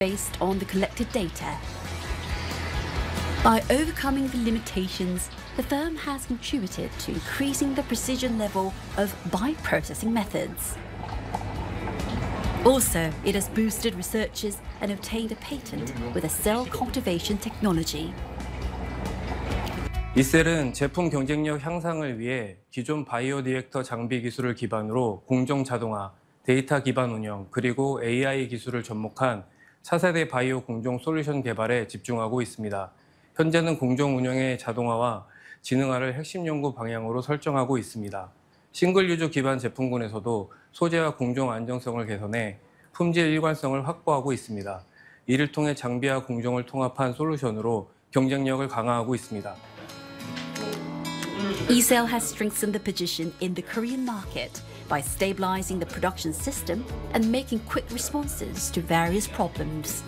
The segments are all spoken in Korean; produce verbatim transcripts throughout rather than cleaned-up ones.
based on the collected data. By overcoming the limitations, the firm has contributed to increasing the precision level of bioprocessing methods. Also, it has boosted researches and obtained a patent with a cell cultivation technology. 이셀은 제품 경쟁력 향상을 위해 기존 바이오 리액터 장비 기술을 기반으로 공정 자동화, 데이터 기반 운영, 그리고 에이아이 기술을 접목한 차세대 바이오 공정 솔루션 개발에 집중하고 있습니다. 현재는 공정 운영의 자동화와 지능화를 핵심 연구 방향으로 설정하고 있습니다. 싱글 유저 기반 제품군에서도 소재와 공정 안정성을 개선해 품질 일관성을 확보하고 있습니다. 이를 통해 장비와 공정을 통합한 솔루션으로 경쟁력을 강화하고 있습니다. eCell has strengthened the position in the Korean market by stabilizing the production system and making quick responses to various problems.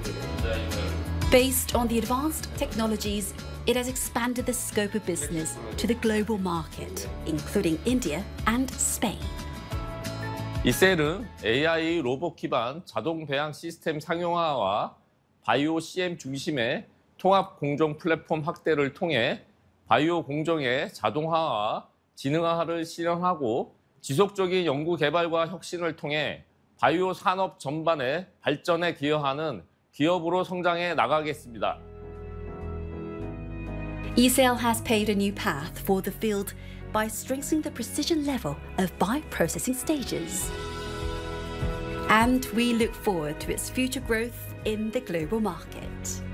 Based on the advanced technologies, it has expanded the scope of business to the global market, including India and Spain. 이셀은 에이아이 로봇 기반 자동 배양 시스템 상용화와 바이오 씨엠 중심의 통합 공정 플랫폼 확대를 통해 바이오 공정의 자동화와 지능화를 실현하고 지속적인 연구 개발과 혁신을 통해 바이오 산업 전반의 발전에 기여하는 기업으로 성장해 나가겠습니다. eCell has paved a new path for the field by strengthening the precision level of bioprocessing stages. And we look forward to its future growth in the global market.